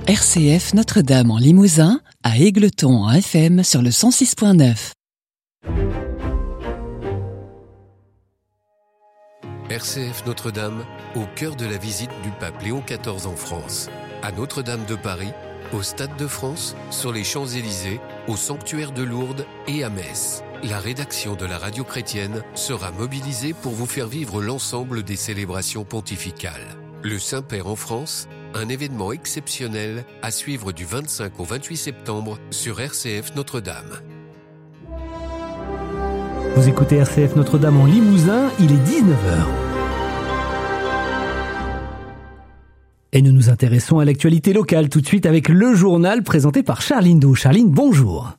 RCF Notre-Dame en Limousin, à Égletons en FM sur le 106.9. RCF Notre-Dame, au cœur de la visite du pape Léon XIV en France. À Notre-Dame de Paris, au Stade de France, sur les Champs-Élysées, au sanctuaire de Lourdes et à Metz. La rédaction de la radio chrétienne sera mobilisée pour vous faire vivre l'ensemble des célébrations pontificales. Le Saint-Père en France, un événement exceptionnel à suivre du 25 au 28 septembre sur RCF Notre-Dame. Vous écoutez RCF Notre-Dame en Limousin, il est 19h. Et nous nous intéressons à l'actualité locale tout de suite avec le journal présenté par Charline Dou. Charline, bonjour.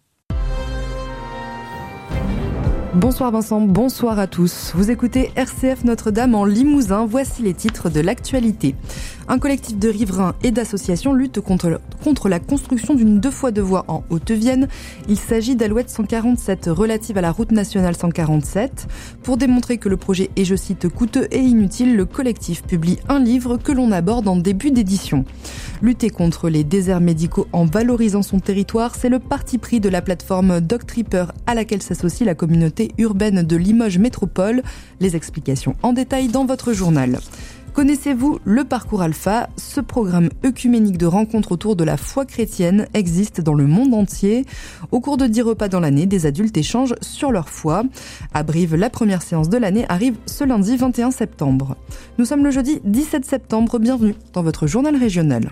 Bonsoir Vincent, bonsoir à tous. Vous écoutez RCF Notre-Dame en Limousin, voici les titres de l'actualité. Un collectif de riverains et d'associations lutte contre la construction d'une 2x2 voies en Haute-Vienne. Il s'agit d'Alouette 147 relative à la route nationale 147. Pour démontrer que le projet est, je cite, coûteux et inutile, le collectif publie un livre que l'on aborde en début d'édition. Lutter contre les déserts médicaux en valorisant son territoire, c'est le parti pris de la plateforme DocTripper à laquelle s'associe la communauté urbaine de Limoges Métropole. Les explications en détail dans votre journal. Connaissez-vous le Parcours Alpha ? Ce programme œcuménique de rencontres autour de la foi chrétienne existe dans le monde entier. Au cours de 10 repas dans l'année, des adultes échangent sur leur foi. À Brive, la première séance de l'année arrive ce lundi 21 septembre. Nous sommes le jeudi 17 septembre, bienvenue dans votre journal régional.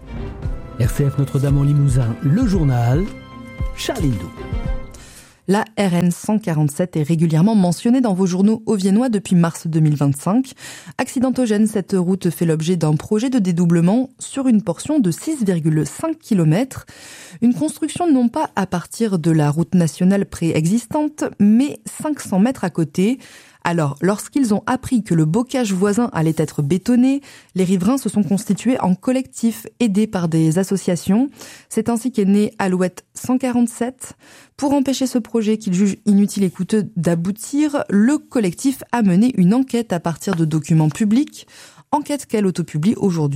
RCF Notre-Dame en Limousin, le journal, Charline Dou. La RN 147 est régulièrement mentionnée dans vos journaux auviennois depuis mars 2025. Accidentogène, cette route fait l'objet d'un projet de dédoublement sur une portion de 6,5 km. Une construction non pas à partir de la route nationale préexistante, mais 500 mètres à côté. Alors, lorsqu'ils ont appris que le bocage voisin allait être bétonné, les riverains se sont constitués en collectif, aidés par des associations. C'est ainsi qu'est né Alouette 147. Pour empêcher ce projet qu'ils jugent inutile et coûteux d'aboutir, le collectif a mené une enquête à partir de documents publics. Enquête qu'il autopublie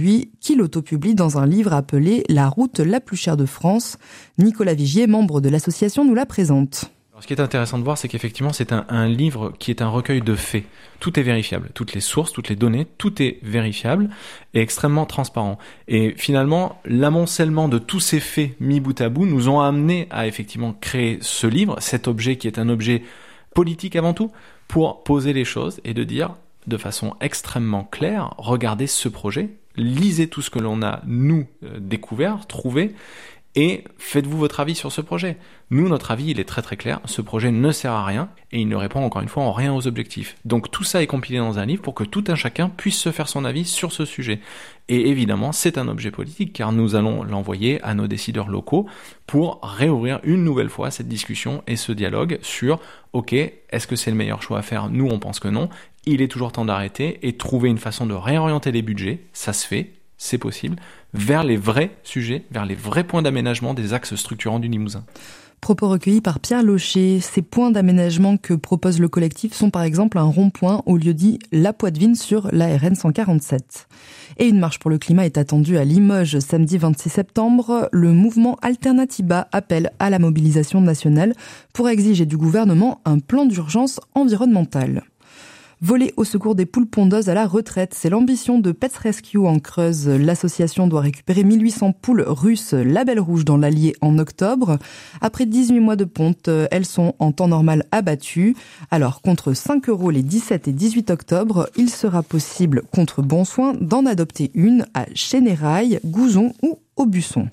dans un livre appelé « La route la plus chère de France ». Nicolas Vigier, membre de l'association, nous la présente. Ce qui est intéressant de voir, c'est qu'effectivement, c'est un livre qui est un recueil de faits. Tout est vérifiable. Toutes les sources, toutes les données, tout est vérifiable et extrêmement transparent. Et finalement, l'amoncellement de tous ces faits mis bout à bout nous ont amené à effectivement créer ce livre, cet objet qui est un objet politique avant tout, pour poser les choses et de dire de façon extrêmement claire, regardez ce projet, lisez tout ce que l'on a, nous, découvert, trouvé, et faites-vous votre avis sur ce projet. Nous, notre avis, il est très très clair. Ce projet ne sert à rien et il ne répond encore une fois en rien aux objectifs. Donc tout ça est compilé dans un livre pour que tout un chacun puisse se faire son avis sur ce sujet. Et évidemment, c'est un objet politique car nous allons l'envoyer à nos décideurs locaux pour réouvrir une nouvelle fois cette discussion et ce dialogue sur ok, est-ce que c'est le meilleur choix à faire ? Nous, on pense que non. Il est toujours temps d'arrêter et trouver une façon de réorienter les budgets. Ça se fait. C'est possible, vers les vrais sujets, vers les vrais points d'aménagement des axes structurants du Limousin. Propos recueillis par Pierre Locher. Ces points d'aménagement que propose le collectif sont par exemple un rond-point au lieu-dit La Poitevine sur la RN 147. Et une marche pour le climat est attendue à Limoges samedi 26 septembre. Le mouvement Alternatiba appelle à la mobilisation nationale pour exiger du gouvernement un plan d'urgence environnementale. Voler au secours des poules pondeuses à la retraite, c'est l'ambition de Pets Rescue en Creuse. L'association doit récupérer 1800 poules russes label rouge dans l'Allier en octobre. Après 18 mois de ponte, elles sont en temps normal abattues. Alors, contre 5 € les 17 et 18 octobre, il sera possible, contre bon soin, d'en adopter une à Chénérail, Gouzon ou Aubusson.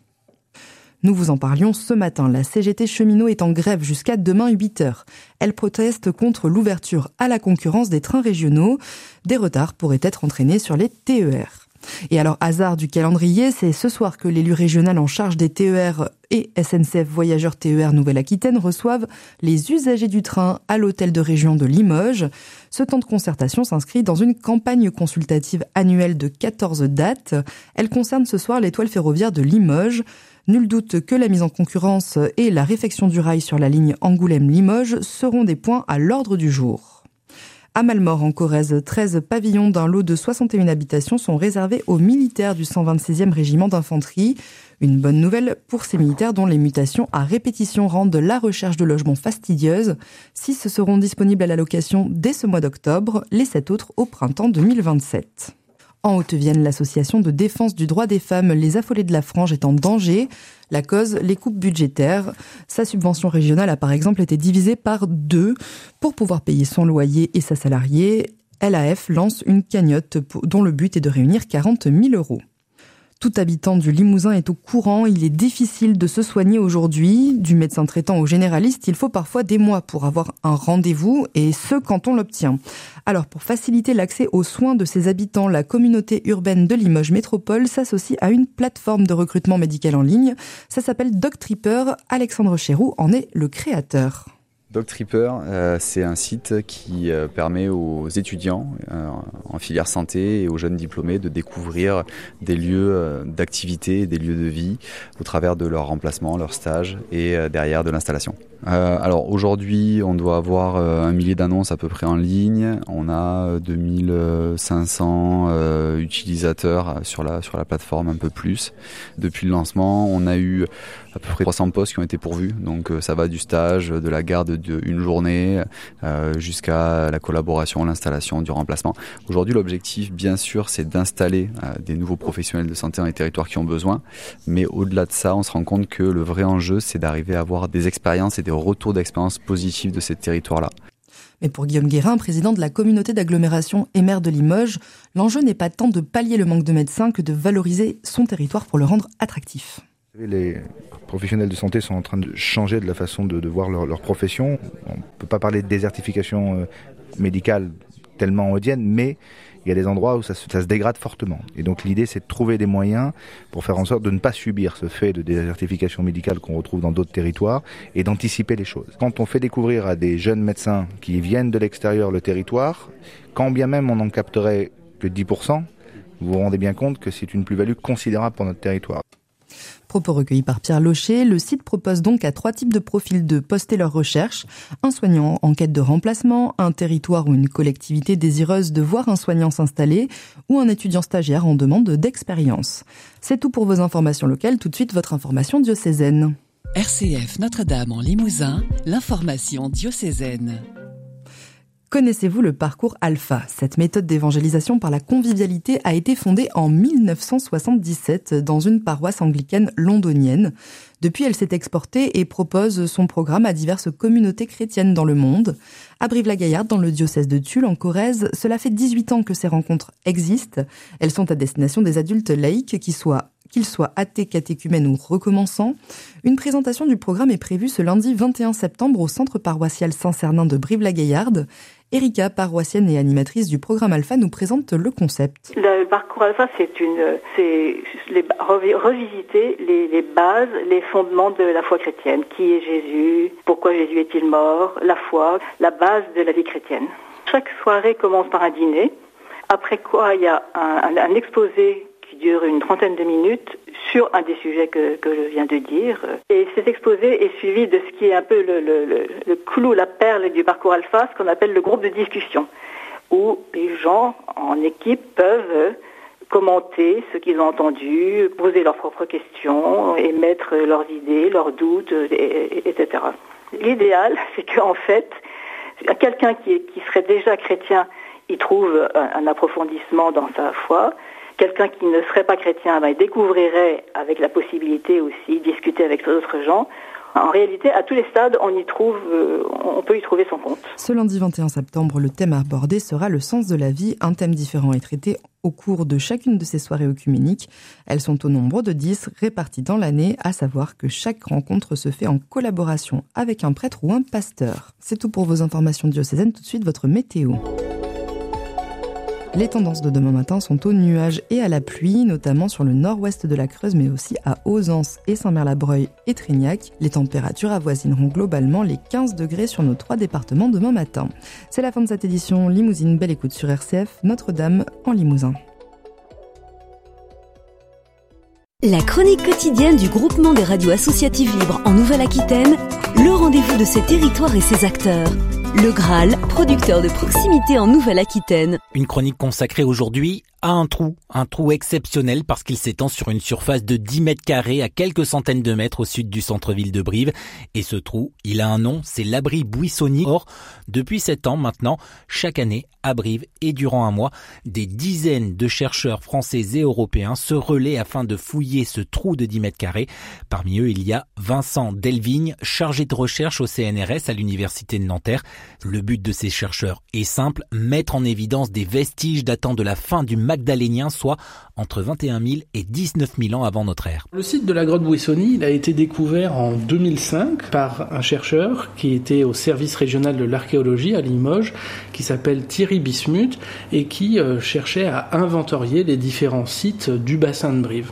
Nous vous en parlions ce matin. La CGT cheminot est en grève jusqu'à demain 8h. Elle proteste contre l'ouverture à la concurrence des trains régionaux. Des retards pourraient être entraînés sur les TER. Et alors, hasard du calendrier, c'est ce soir que l'élu régional en charge des TER et SNCF Voyageurs TER Nouvelle-Aquitaine reçoivent les usagers du train à l'hôtel de région de Limoges. Ce temps de concertation s'inscrit dans une campagne consultative annuelle de 14 dates. Elle concerne ce soir l'étoile ferroviaire de Limoges. Nul doute que la mise en concurrence et la réfection du rail sur la ligne Angoulême-Limoges seront des points à l'ordre du jour. À Malmort, en Corrèze, 13 pavillons d'un lot de 61 habitations sont réservés aux militaires du 126e régiment d'infanterie. Une bonne nouvelle pour ces militaires dont les mutations à répétition rendent la recherche de logement fastidieuse. 6 seront disponibles à la location dès ce mois d'octobre, les 7 autres au printemps 2027. En Haute-Vienne, l'association de défense du droit des femmes Les Affolées de la Frange est en danger. La cause, les coupes budgétaires. Sa subvention régionale a par exemple été divisée par 2 pour pouvoir payer son loyer et sa salariée. LAF lance une cagnotte dont le but est de réunir 40 000 €. Tout habitant du Limousin est au courant, il est difficile de se soigner aujourd'hui. Du médecin traitant au généraliste, il faut parfois des mois pour avoir un rendez-vous, et ce quand on l'obtient. Alors pour faciliter l'accès aux soins de ses habitants, la communauté urbaine de Limoges Métropole s'associe à une plateforme de recrutement médical en ligne. Ça s'appelle DocTripper. Alexandre Chéroux en est le créateur. DocTripper, c'est un site qui permet aux étudiants en filière santé et aux jeunes diplômés de découvrir des lieux d'activité, des lieux de vie au travers de leur remplacement, leur stage et derrière de l'installation. Alors aujourd'hui, on doit avoir 1 millier d'annonces à peu près en ligne. On a 2500 utilisateurs sur la plateforme, un peu plus. Depuis le lancement, on a eu à peu près 300 postes qui ont été pourvus. Donc ça va du stage, de la garde d'une journée jusqu'à la collaboration, l'installation, du remplacement. Aujourd'hui, l'objectif, bien sûr, c'est d'installer des nouveaux professionnels de santé dans les territoires qui ont besoin. Mais au-delà de ça, on se rend compte que le vrai enjeu, c'est d'arriver à avoir des expériences et des retours d'expérience positifs de ces territoires-là. Mais pour Guillaume Guérin, président de la communauté d'agglomération et maire de Limoges, l'enjeu n'est pas tant de pallier le manque de médecins que de valoriser son territoire pour le rendre attractif. Les professionnels de santé sont en train de changer de la façon de voir leur profession. On ne peut pas parler de désertification médicale tellement audienne, mais il y a des endroits où ça se dégrade fortement. Et donc l'idée, c'est de trouver des moyens pour faire en sorte de ne pas subir ce fait de désertification médicale qu'on retrouve dans d'autres territoires et d'anticiper les choses. Quand on fait découvrir à des jeunes médecins qui viennent de l'extérieur le territoire, quand bien même on n'en capterait que 10%, vous vous rendez bien compte que c'est une plus-value considérable pour notre territoire. Propos recueillis par Pierre Locher, le site propose donc à 3 types de profils de poster leurs recherches. Un soignant en quête de remplacement, un territoire ou une collectivité désireuse de voir un soignant s'installer, ou un étudiant stagiaire en demande d'expérience. C'est tout pour vos informations locales. Tout de suite, votre information diocésaine. RCF Notre-Dame en Limousin, l'information diocésaine. Connaissez-vous le parcours Alpha ? Cette méthode d'évangélisation par la convivialité a été fondée en 1977 dans une paroisse anglicane londonienne. Depuis, elle s'est exportée et propose son programme à diverses communautés chrétiennes dans le monde. À Brive-la-Gaillarde, dans le diocèse de Tulle, en Corrèze, cela fait 18 ans que ces rencontres existent. Elles sont à destination des adultes laïcs, qu'ils soient athées, catéchumènes ou recommençants. Une présentation du programme est prévue ce lundi 21 septembre au centre paroissial Saint-Cernin de Brive-la-Gaillarde. Erika, paroissienne et animatrice du programme Alpha, nous présente le concept. Le parcours Alpha, c'est revisiter les bases, les fondements de la foi chrétienne. Qui est Jésus ? Pourquoi Jésus est-il mort ? La foi, la base de la vie chrétienne. Chaque soirée commence par un dîner, après quoi il y a un exposé qui dure une trentaine de minutes sur un des sujets que je viens de dire. Et cet exposé est suivi de ce qui est un peu le clou, la perle du parcours Alpha, ce qu'on appelle le groupe de discussion, où les gens en équipe peuvent commenter ce qu'ils ont entendu, poser leurs propres questions, émettre leurs idées, leurs doutes, etc. L'idéal, c'est qu'en fait, quelqu'un qui serait déjà chrétien, il trouve un approfondissement dans sa foi. Quelqu'un qui ne serait pas chrétien, il découvrirait avec la possibilité aussi de discuter avec d'autres gens. En réalité, à tous les stades, on peut y trouver son compte. Ce lundi 21 septembre, le thème abordé sera le sens de la vie. Un thème différent est traité au cours de chacune de ces soirées œcuméniques. Elles sont au nombre de 10 réparties dans l'année, à savoir que chaque rencontre se fait en collaboration avec un prêtre ou un pasteur. C'est tout pour vos informations diocésaines. Tout de suite, votre météo. Les tendances de demain matin sont aux nuages et à la pluie, notamment sur le nord-ouest de la Creuse, mais aussi à Ausens et Saint-Mer-la-Breuil et Trignac. Les températures avoisineront globalement les 15 degrés sur nos 3 départements demain matin. C'est la fin de cette édition Limousine. Belle écoute sur RCF, Notre-Dame en Limousin. La chronique quotidienne du groupement des radios associatives libres en Nouvelle-Aquitaine, le rendez-vous de ses territoires et ses acteurs. Le Graal, producteur de proximité en Nouvelle-Aquitaine. Une chronique consacrée aujourd'hui à un trou exceptionnel parce qu'il s'étend sur une surface de 10 mètres carrés à quelques centaines de mètres au sud du centre-ville de Brive. Et ce trou, il a un nom, c'est l'abri buissonnier. Or, depuis 7 ans maintenant, chaque année, à Brive et durant un mois, des dizaines de chercheurs français et européens se relaient afin de fouiller ce trou de 10 mètres carrés. Parmi eux, il y a Vincent Delvigne, chargé de recherche au CNRS à l'université de Nanterre. Le but de ces chercheurs est simple, mettre en évidence des vestiges datant de la fin du Magdalénien, soit entre 21 000 et 19 000 ans avant notre ère. Le site de la grotte Buissonnier, il a été découvert en 2005 par un chercheur qui était au service régional de l'archéologie à Limoges, qui s'appelle Thierry Bismuth et qui cherchait à inventorier les différents sites du bassin de Brive.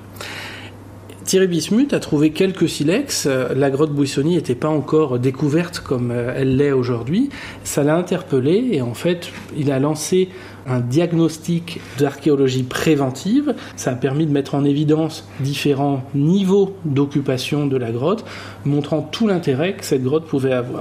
Thierry Bismuth a trouvé quelques silex. La grotte Buissonnier n'était pas encore découverte comme elle l'est aujourd'hui. Ça l'a interpellé et en fait, il a lancé un diagnostic d'archéologie préventive. Ça a permis de mettre en évidence différents niveaux d'occupation de la grotte, montrant tout l'intérêt que cette grotte pouvait avoir.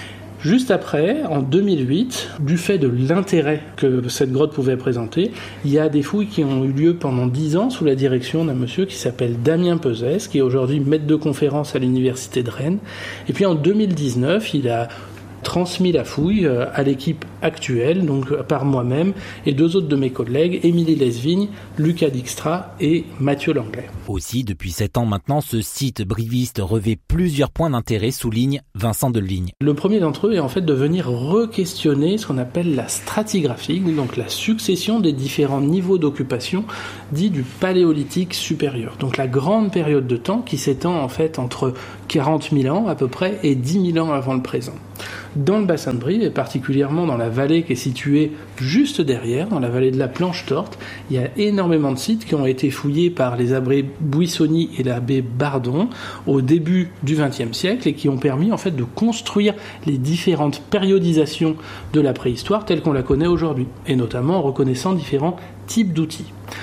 Juste après, en 2008, du fait de l'intérêt que cette grotte pouvait présenter, il y a des fouilles qui ont eu lieu pendant 10 ans sous la direction d'un monsieur qui s'appelle Damien Pezès, qui est aujourd'hui maître de conférence à l'université de Rennes. Et puis en 2019, il a transmis la fouille à l'équipe actuelle, donc par moi-même et 2 autres de mes collègues, Émilie Lesvigne, Lucas Dijkstra et Mathieu Langlais. Aussi, depuis 7 ans maintenant, ce site briviste revêt plusieurs points d'intérêt, souligne Vincent Delvigne. Le premier d'entre eux est en fait de venir re-questionner ce qu'on appelle la stratigraphie, donc la succession des différents niveaux d'occupation dits du paléolithique supérieur. Donc la grande période de temps qui s'étend en fait entre 40 000 ans à peu près et 10 000 ans avant le présent. Dans le bassin de Brive, et particulièrement dans la vallée qui est située juste derrière, dans la vallée de la Planche-Torte, il y a énormément de sites qui ont été fouillés par les abbés Buissonnier et l'abbé Bardon au début du XXe siècle et qui ont permis en fait de construire les différentes périodisations de la préhistoire telle qu'on la connaît aujourd'hui, et notamment en reconnaissant différents types d'outils.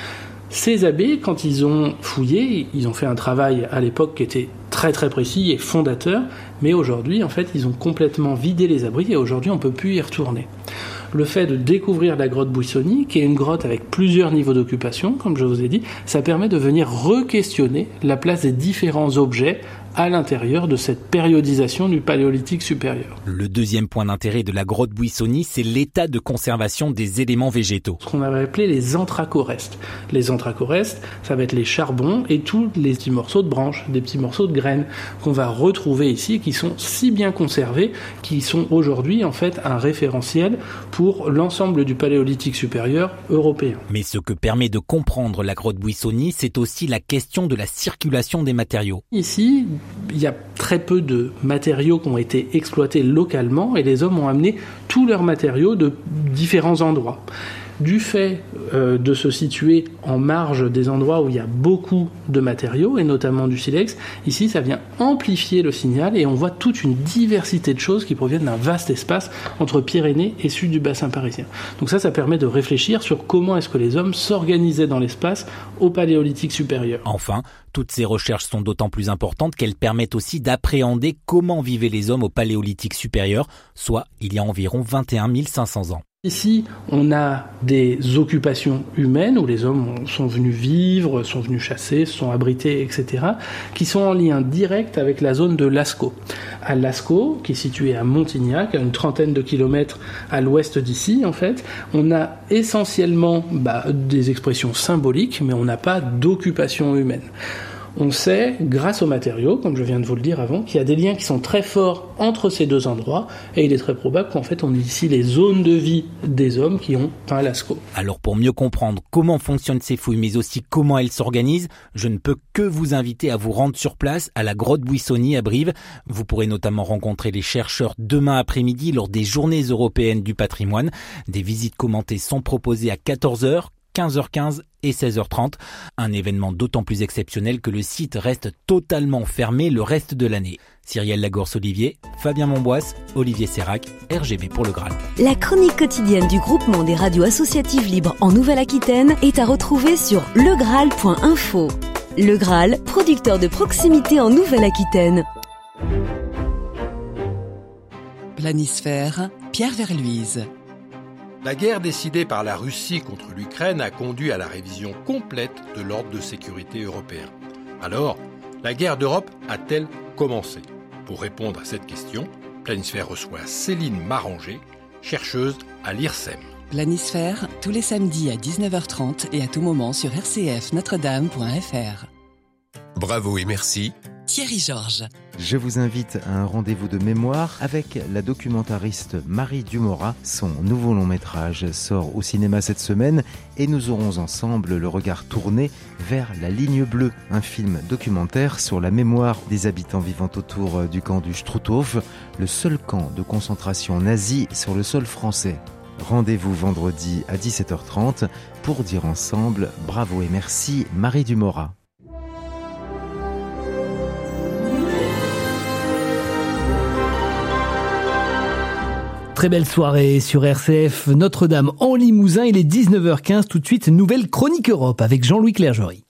Ces abbés, quand ils ont fouillé, ils ont fait un travail à l'époque qui était très très précis et fondateur, mais aujourd'hui, en fait, ils ont complètement vidé les abris et aujourd'hui, on ne peut plus y retourner. Le fait de découvrir la grotte Buissonnier, qui est une grotte avec plusieurs niveaux d'occupation, comme je vous ai dit, ça permet de venir re-questionner la place des différents objets à l'intérieur de cette périodisation du paléolithique supérieur. Le deuxième point d'intérêt de la grotte Buissonnier, c'est l'état de conservation des éléments végétaux. Ce qu'on avait appelé les anthracorestes. Les anthracorestes, ça va être les charbons et tous les petits morceaux de branches, des petits morceaux de graines qu'on va retrouver ici, qui sont si bien conservés, qui sont aujourd'hui en fait un référentiel pour l'ensemble du paléolithique supérieur européen. Mais ce que permet de comprendre la grotte Buissonnier, c'est aussi la question de la circulation des matériaux. Ici, il y a très peu de matériaux qui ont été exploités localement et les hommes ont amené tous leurs matériaux de différents endroits. Du fait de se situer en marge des endroits où il y a beaucoup de matériaux, et notamment du silex, ici ça vient amplifier le signal et on voit toute une diversité de choses qui proviennent d'un vaste espace entre Pyrénées et sud du bassin parisien. Donc ça permet de réfléchir sur comment est-ce que les hommes s'organisaient dans l'espace au paléolithique supérieur. Enfin, toutes ces recherches sont d'autant plus importantes qu'elles permettent aussi d'appréhender comment vivaient les hommes au paléolithique supérieur, soit il y a environ 21 500 ans. Ici, on a des occupations humaines où les hommes sont venus vivre, sont venus chasser, sont abrités, etc., qui sont en lien direct avec la zone de Lascaux. À Lascaux, qui est situé à Montignac, à une trentaine de kilomètres à l'ouest d'ici, en fait, on a essentiellement des expressions symboliques, mais on n'a pas d'occupation humaine. On sait, grâce aux matériaux, comme je viens de vous le dire avant, qu'il y a des liens qui sont très forts entre ces deux endroits, et il est très probable qu'en fait on ait ici les zones de vie des hommes qui ont peint Lascaux. Alors pour mieux comprendre comment fonctionnent ces fouilles, mais aussi comment elles s'organisent, je ne peux que vous inviter à vous rendre sur place à la grotte Buissonnier à Brive. Vous pourrez notamment rencontrer les chercheurs demain après-midi lors des Journées européennes du patrimoine. Des visites commentées sont proposées à 14h, 15h15 et 16h30. Un événement d'autant plus exceptionnel que le site reste totalement fermé le reste de l'année. Cyrielle Lagorce-Olivier, Fabien Monboisse, Olivier Sérac, RGB pour Le Graal. La chronique quotidienne du groupement des radios associatives libres en Nouvelle-Aquitaine est à retrouver sur legraal.info. Le Graal, producteur de proximité en Nouvelle-Aquitaine. Planisphère, Pierre Verluise. La guerre décidée par la Russie contre l'Ukraine a conduit à la révision complète de l'ordre de sécurité européen. Alors, la guerre d'Europe a-t-elle commencé ? Pour répondre à cette question, Planisphère reçoit Céline Maranger, chercheuse à l'IRSEM. Planisphère, tous les samedis à 19h30 et à tout moment sur rcfnotredame.fr. Bravo et merci. Thierry Georges. Je vous invite à un rendez-vous de mémoire avec la documentariste Marie Dumora. Son nouveau long métrage sort au cinéma cette semaine et nous aurons ensemble le regard tourné vers La Ligne Bleue, un film documentaire sur la mémoire des habitants vivant autour du camp du Struthof, le seul camp de concentration nazi sur le sol français. Rendez-vous vendredi à 17h30 pour dire ensemble bravo et merci Marie Dumora. Très belle soirée sur RCF Notre-Dame en Limousin. Il est 19h15. Tout de suite, nouvelle Chronique Europe avec Jean-Louis Clergerie.